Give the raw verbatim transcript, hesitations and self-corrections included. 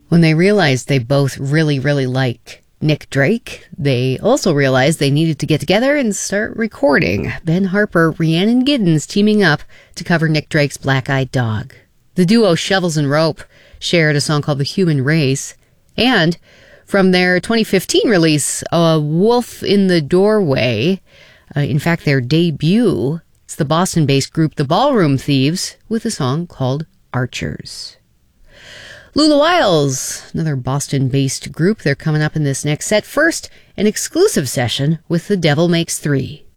When they realized they both really, really like Nick Drake, they also realized they needed to get together and start recording. Ben Harper, Rhiannon Giddens teaming up to cover Nick Drake's Black Eyed Dog. The duo Shovels and Rope shared a song called The Human Race. And from their twenty fifteen release, A Wolf in the Doorway, uh, in fact, their debut, it's the Boston-based group The Ballroom Thieves with a song called Archers. Lula Wiles, another Boston-based group. They're coming up in this next set. First, an exclusive session with The Devil Makes Three.